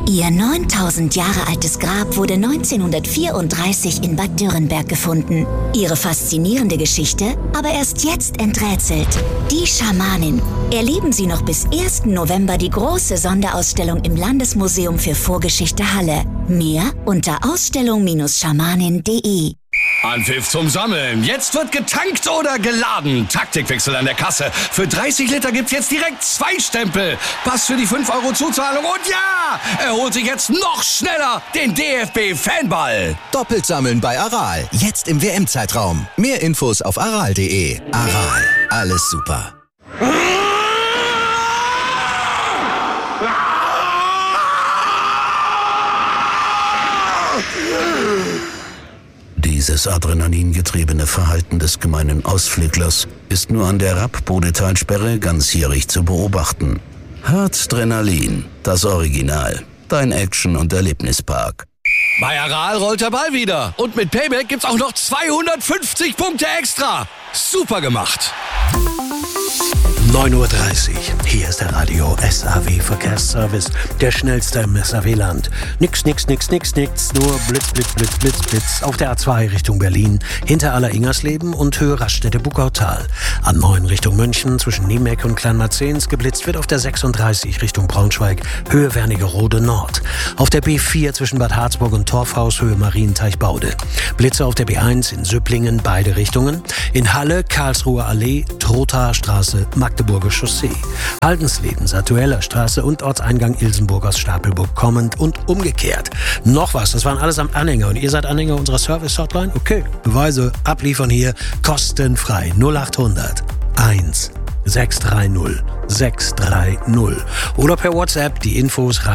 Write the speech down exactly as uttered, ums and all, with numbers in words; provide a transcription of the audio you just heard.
Ihr neuntausend Jahre altes Grab wurde neunzehnhundertvierunddreißig in Bad Dürrenberg gefunden. Ihre faszinierende Geschichte aber erst jetzt enträtselt. Die Schamanin. Erleben Sie noch bis ersten November die große Sonderausstellung im Landesmuseum für Vorgeschichte Halle. Mehr unter ausstellung schamanin punkt de. Anpfiff zum Sammeln. Jetzt wird getankt oder geladen. Taktikwechsel an der Kasse. Für dreißig Liter gibt's jetzt direkt zwei Stempel. Pass für die fünf Euro Zuzahlung und ja, er holt sich jetzt noch schneller den D F B-Fanball. Doppelt sammeln bei Aral. Jetzt im W M-Zeitraum. Mehr Infos auf aral punkt de. Aral. Alles super. Dieses adrenalingetriebene Verhalten des gemeinen Ausflüglers ist nur an der Rapp-Bodetalsperre ganzjährig zu beobachten. Harzdrenalin, das Original. Dein Action- und Erlebnispark. Bei Aral rollt der Ball wieder. Und mit Payback gibt's auch noch zweihundertfünfzig Punkte extra. Super gemacht. neun Uhr dreißig. Hier ist der Radio S A W Verkehrsservice, der schnellste im S A W-Land. Nix, nix, nix, nix, nix, nur Blitz, Blitz, Blitz, Blitz, Blitz auf der A zwei Richtung Berlin, hinter Aller-Ingersleben und Höhe Raststätte-Buckautal. A neun Richtung München, zwischen Niemeck und Kleinmarzens geblitzt wird auf der sechsunddreißig Richtung Braunschweig, Höhe Wernigerode Nord. Auf der B vier zwischen Bad Harzburg und Torfhaus, Höhe Marienteich-Baude. Blitze auf der B eins in Süpplingen, beide Richtungen. In Halle, Karlsruher Allee, Trothaer Straße, Magdeburger Chaussee. Haldensleben, Satueller Straße und Ortseingang Ilsenburg aus Stapelburg kommend und umgekehrt. Noch was, das waren alles am Anhänger und ihr seid Anhänger unserer Service-Hotline? Okay, Beweise abliefern hier kostenfrei. null achthundert eins sechs drei null sechs drei null oder per WhatsApp die Infos rein.